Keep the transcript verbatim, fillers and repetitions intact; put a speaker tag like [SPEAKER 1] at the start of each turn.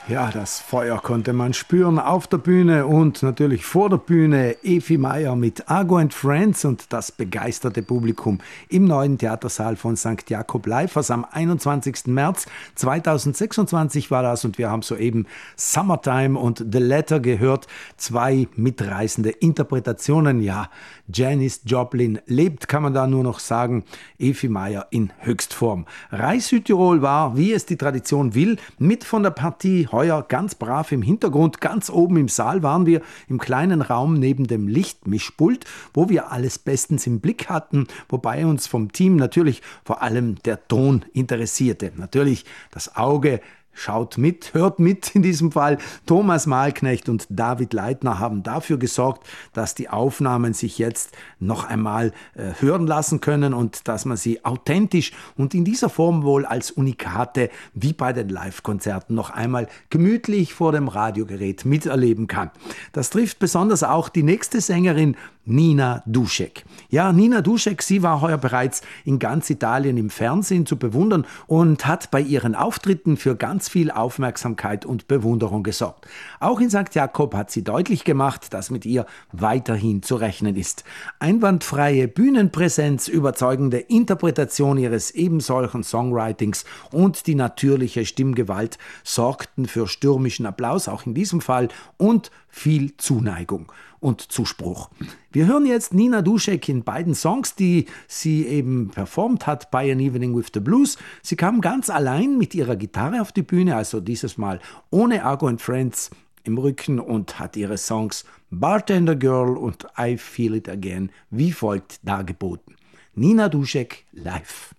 [SPEAKER 1] Ja, das Feuer konnte man spüren auf der Bühne und natürlich vor der Bühne. Evi Meyer mit Argo and Friends und das begeisterte Publikum im neuen Theatersaal von Sankt Jakob Leifers am einundzwanzigsten März zweitausendsechsundzwanzig war das und wir haben soeben Summertime und The Letter gehört. Zwei mitreißende Interpretationen. Ja, Janis Joplin lebt, kann man da nur noch sagen. Evi Meyer in Höchstform. Rai Südtirol war, wie es die Tradition will, mit von der Partie. Heuer ganz brav im Hintergrund, ganz oben im Saal waren wir im kleinen Raum neben dem Lichtmischpult, wo wir alles bestens im Blick hatten, wobei uns vom Team natürlich vor allem der Ton interessierte. Natürlich das Auge schaut mit, hört mit in diesem Fall. Thomas Mahlknecht und David Leitner haben dafür gesorgt, dass die Aufnahmen sich jetzt noch einmal äh, hören lassen können und dass man sie authentisch und in dieser Form wohl als Unikate wie bei den Live-Konzerten noch einmal gemütlich vor dem Radiogerät miterleben kann. Das trifft besonders auch die nächste Sängerin Nina Duschek. Ja, Nina Duschek, sie war heuer bereits in ganz Italien im Fernsehen zu bewundern und hat bei ihren Auftritten für ganz viel Aufmerksamkeit und Bewunderung gesorgt. Auch in Sankt Jakob hat sie deutlich gemacht, dass mit ihr weiterhin zu rechnen ist. Einwandfreie Bühnenpräsenz, überzeugende Interpretation ihres ebensolchen Songwritings und die natürliche Stimmgewalt sorgten für stürmischen Applaus, auch in diesem Fall, und viel Zuneigung und Zuspruch. Wir hören jetzt Nina Duschek in beiden Songs, die sie eben performt hat bei An Evening with the Blues. Sie kam ganz allein mit ihrer Gitarre auf die Bühne, also dieses Mal ohne Argo and Friends im Rücken und hat ihre Songs Bartender Girl und I Feel It Again wie folgt dargeboten. Nina Duschek live.